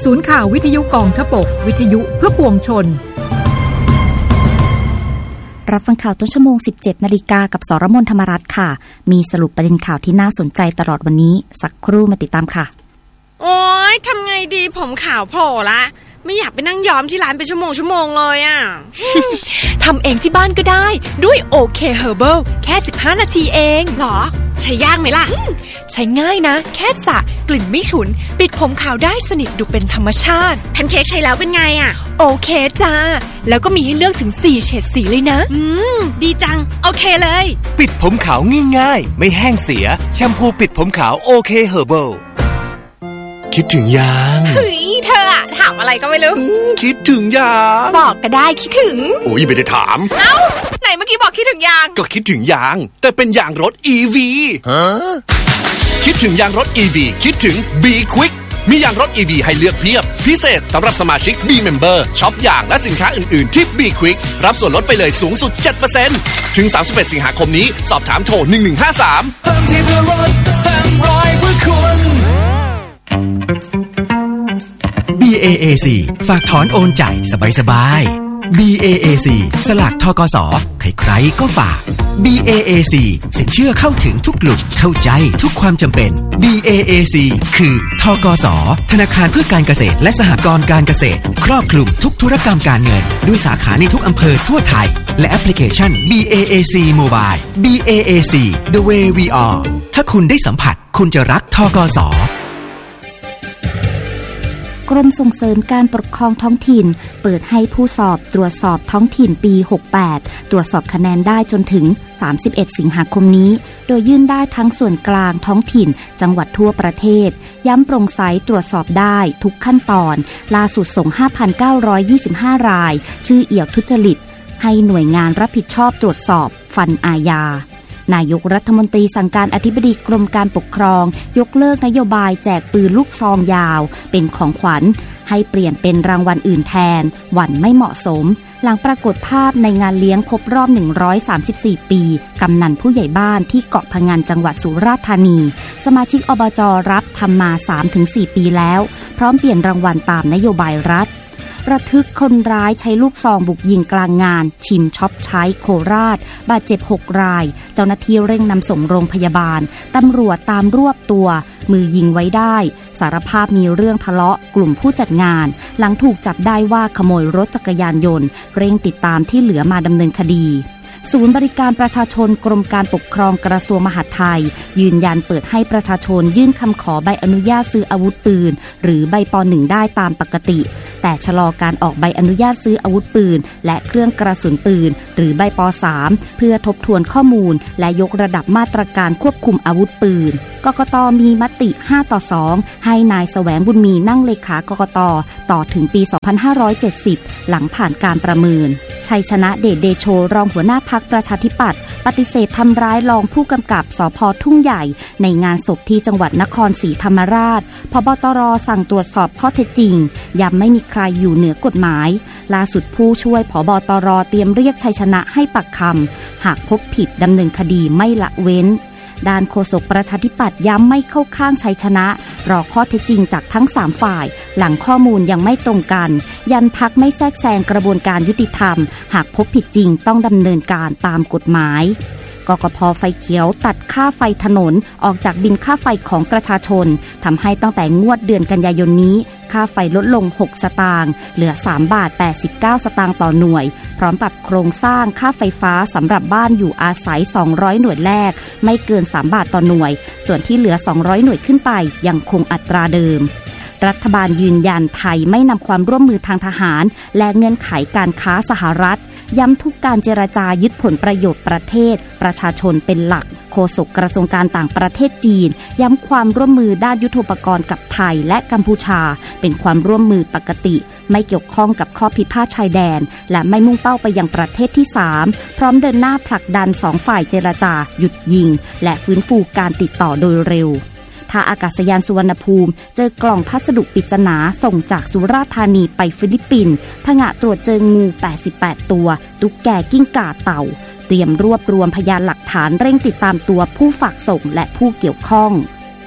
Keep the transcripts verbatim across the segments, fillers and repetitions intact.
ศูนย์ข่าววิทยุกองทพบกวิทยุเพื่อปวงชนรับฟังข่าวต้นชั่วโมง สิบเจ็ดนาฬิกา กับสรมนธรรมรัตน์ค่ะมีสรุปประเด็นข่าวที่น่าสนใจตลอดวันนี้สักครู่มาติดตามค่ะโอ๊ยทำไงดีผมขาวโผล่ละไม่อยากไปนั่งย้อมที่ร้านเป็นชั่วโมงชั่วโมงเลยอ่ะทำเองที่บ้านก็ได้ด้วยโอเคเฮอร์เบิลแค่สิบห้านาทีเองหรอใช้ยากไหมล่ะใช้ง่ายนะแค่สระกลิ่นไม่ฉุนปิดผมขาวได้สนิทดูเป็นธรรมชาติแพนเค้กใช้แล้วเป็นไงอ่ะโอเคจ้าแล้วก็มีให้เลือกถึงสี่เฉดสีเลยนะอืมดีจังโอเคเลยปิดผมขาวง่ายๆไม่แห้งเสียแชมพูปิดผมขาวโอเคเฮอร์เบิลคิดถึงยังเฮ้ยเธออะถามอะไรก็ไม่รู้คิดถึงยังบอกก็ได้คิดถึงโอ้ยไม่ได้ถามเอ้าไหนเมื่อกี้บอกคิดถึงยางก็คิดถึงยางแต่เป็นยางรถ อี วี ฮะคิดถึงยางรถ อี วี คิดถึง B Quick มียางรถ อี วี ให้เลือกเพียบพิเศษสำหรับสมาชิก B Member ช็อปยางและสินค้าอื่นๆที่ B Quick รับส่วนลดไปเลยสูงสุด เจ็ดเปอร์เซ็นต์ ถึงสามสิบเอ็ดสิงหาคมนี้สอบถามโทรหนึ่งหนึ่งห้าสามเติมที่เพื่อรถเติมร้อยเพื่อคุณบี เอ เอ ซี ฝากถอนโอนจ่ายสบายๆ บี เอ เอ ซี สลากธกส.ใครๆก็ฝาก บี เอ เอ ซี สินเชื่อเข้าถึงทุกกลุ่มเข้าใจทุกความจำเป็น บี เอ เอ ซี คือธกส.ธนาคารเพื่อการเกษตรและสหกรณ์การเกษตรครอบคลุมทุกธุรกรรมการเงินด้วยสาขาในทุกอำเภอทั่วไทยและแอปพลิเคชัน บี เอ เอ ซี Mobile บี เอ เอ ซี The way we are ถ้าคุณได้สัมผัสคุณจะรักธกส. กรมส่งเสริมการปกครองท้องถิ่นเปิดให้ผู้สอบตรวจสอบท้องถิ่นปีหกสิบแปดตรวจสอบคะแนนได้จนถึงสามสิบเอ็ดสิงหาคมนี้โดยยื่นได้ทั้งส่วนกลางท้องถิ่นจังหวัดทั่วประเทศย้ำโปร่งใสตรวจสอบได้ทุกขั้นตอนล่าสุดส่ง ห้าพันเก้าร้อยยี่สิบห้า รายชื่อเอี่ยวทุจริตให้หน่วยงานรับผิดชอบตรวจสอบฟันอาญานายกรัฐมนตรีสั่งการอธิบดีกรมการปกครองยกเลิกนโยบายแจกปืนลูกซองยาวเป็นของขวัญให้เปลี่ยนเป็นรางวัลอื่นแทนหวั่นไม่เหมาะสมหลังปรากฏภาพในงานเลี้ยงครบรอบหนึ่งร้อยสามสิบสี่ปีกำนันผู้ใหญ่บ้านที่เกาะพะงันจังหวัดสุราษฎร์ธานีสมาชิกอบจ.รับทำมา สามถึงสี่ ปีแล้วพร้อมเปลี่ยนรางวัลตามนโยบายรัฐระทึกคนร้ายใช้ลูกซองบุกยิงกลางงานชิมช็อปใช้โคราชบาดเจ็บหกรายเจ้าหน้าที่เร่งนำส่งโรงพยาบาลตำรวจตามรวบตัวมือยิงไว้ได้สารภาพมีเรื่องทะเลาะกลุ่มผู้จัดงานหลังถูกจับได้ว่าขโมยรถจักรยานยนต์เร่งติดตามที่เหลือมาดำเนินคดีศูนย์บริการประชาชนกรมการปกครองกระทรวงมหาดไทยยืนยันเปิดให้ประชาชนยื่นคำขอใบอนุญาตซื้ออาวุธปืนหรือใบป หนึ่ง ได้ตามปกติแต่ชะลอการออกใบอนุญาตซื้ออาวุธปืนและเครื่องกระสุนปืนหรือใบป สาม เพื่อทบทวนข้อมูลและยกระดับมาตรการควบคุมอาวุธปืนกกต.มีมติห้าต่อสองให้นายแสวงบุญมีนั่งเลขากกต.ต่อถึงปีสองพันห้าร้อยเจ็ดสิบหลังผ่านการประเมินชัยชนะเดชเดโชรองหัวหน้าพรรคประชาธิปัตย์ปฏิเสธทำร้ายรองผู้กำกับสภ.ทุ่งใหญ่ในงานศพที่จังหวัดนครศรีธรรมราชผบ.ตร.สั่งตรวจสอบข้อเท็จจริงย้ำไม่มีใครอยู่เหนือกฎหมายล่าสุดผู้ช่วยผบ.ตร.เตรียมเรียกชัยชนะให้ปากคำหากพบผิดดำเนินคดีไม่ละเว้นด้านโฆษกประชาธิปัตย์ย้ำไม่เข้าข้างชัยชนะรอข้อเท็จจริงจากทั้งสามฝ่ายหลังข้อมูลยังไม่ตรงกันยันพรรคไม่แทรกแซงกระบวนการยุติธรรมหากพบผิดจริงต้องดำเนินการตามกฎหมายกกพ.ไฟเขียวตัดค่าไฟถนนออกจากบินค่าไฟของประชาชนทำให้ตั้งแต่งวดเดือนกันยายนนี้ค่าไฟลดลงหกสตางค์เหลือสามบาทแปดสิบเก้าสตางค์ต่อหน่วยพร้อมปรับโครงสร้างค่าไฟฟ้าสำหรับบ้านอยู่อาศัยสองร้อยหน่วยแรกไม่เกินสามบาทต่อหน่วยส่วนที่เหลือสองร้อยหน่วยขึ้นไปยังคงอัตราเดิมรัฐบาลยืนยันไทยไม่นำความร่วมมือทางทหารและเงื่อนไขการค้าสหรัฐย้ำทุกการเจรจายึดผลประโยชน์ประเทศประชาชนเป็นหลักโฆษกกระทรวงการต่างประเทศจีนย้ำความร่วมมือด้านยุทโธปกรณ์กับไทยและกัมพูชาเป็นความร่วมมือปกติไม่เกี่ยวข้องกับข้อพิพาทชายแดนและไม่มุ่งเป้าไปยังประเทศที่สามพร้อมเดินหน้าผลักดันสองฝ่ายเจรจาหยุดยิงและฟื้นฟูการติดต่อโดยเร็วท่าอากาศยานสุวรรณภูมิเจอกล่องพัสดุปริศนาส่งจากสุราษฎร์ธานีไปฟิลิปปินส์ผงะตรวจเจองูแปดสิบแปดตัวตุ๊กแกกิ้งก่าเต่าเตรียมรวบรวมพยานหลักฐานเร่งติดตามตัวผู้ฝากส่งและผู้เกี่ยวข้อง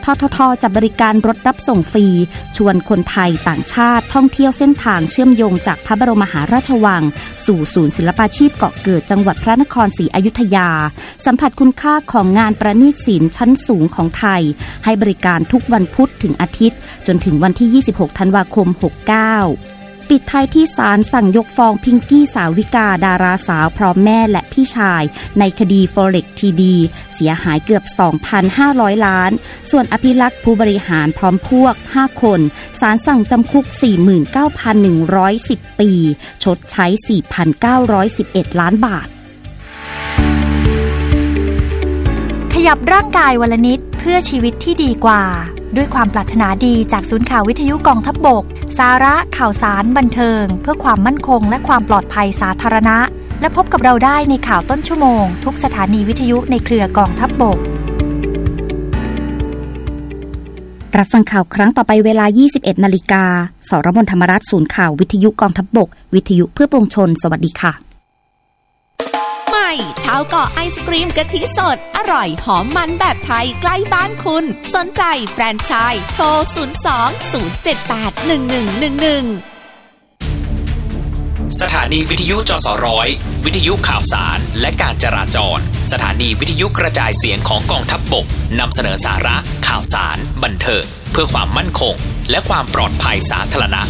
ททท.จะบริการรถรับส่งฟรีชวนคนไทยต่างชาติท่องเที่ยวเส้นทางเชื่อมโยงจากพระบรมมหาราชวังสู่ศูนย์ศิลปาชีพเกาะเกิดจังหวัดพระนครศรีอยุธยาสัมผัสคุณค่าของงานประณีตศิลป์ชั้นสูงของไทยให้บริการทุกวันพุธถึงอาทิตย์จนถึงวันที่ยี่สิบหกธันวาคมหกเก้าปิดท้ายที่ศาลสั่งยกฟ้องพิงกี้สาวิกาดาราสาวพร้อมแม่และพี่ชายในคดี Forex ที ดี เสียหายเกือบ สองพันห้าร้อย ล้านส่วนอภิลักษ์ผู้บริหารพร้อมพวกห้าคนศาลสั่งจำคุก สี่หมื่นเก้าพันหนึ่งร้อยสิบ ปีชดใช้ สี่พันเก้าร้อยสิบเอ็ด ล้านบาทขยับร่างกายวันละนิดเพื่อชีวิตที่ดีกว่าด้วยความปรารถนาดีจากศูนย์ข่าววิทยุกองทัพบกสาระข่าวสารบันเทิงเพื่อความมั่นคงและความปลอดภัยสาธารณะและพบกับเราได้ในข่าวต้นชั่วโมงทุกสถานีวิทยุในเครือกองทัพบกรับฟังข่าวครั้งต่อไปเวลา ยี่สิบเอ็ดนาฬิกา สรมนธรรมรัตน์ศูนย์ข่าววิทยุกองทัพบกวิทยุเพื่อปวงชนสวัสดีค่ะใหม่ชาวเกาะไอศกรีมกะทิสดอร่อยหอมมันแบบไทยใกล้บ้านคุณสนใจแฟรนไชส์โทรศูนย์ สอง ศูนย์ เจ็ด แปด หนึ่ง หนึ่ง หนึ่ง หนึ่งสถานีวิทยุจสร้อยวิทยุข่าวสารและการจราจรสถานีวิทยุกระจายเสียงของกองทัพบกนำเสนอสาระข่าวสารบันเทิงเพื่อความมั่นคงและความปลอดภัยสาธารณะ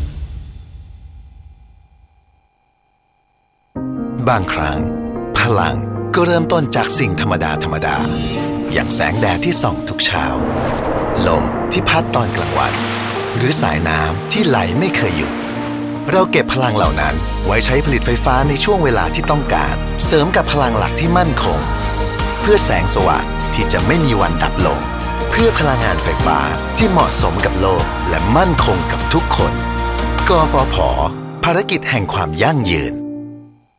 บางครั้งพลังก็เริ่มต้นจากสิ่งธรรมดาธรรมดาอย่างแสงแดดที่ส่องทุกเช้าลมที่พัดตอนกลางวันหรือสายน้ำที่ไหลไม่เคยหยุดเราเก็บพลังเหล่านั้นไว้ใช้ผลิตไฟฟ้าในช่วงเวลาที่ต้องการเสริมกับพลังหลักที่มั่นคงเพื่อแสงสว่างที่จะไม่มีวันดับลงเพื่อพลังงานไฟฟ้าที่เหมาะสมกับโลกและมั่นคงกับทุกคนกฟผ.ภารกิจแห่งความยั่งยืน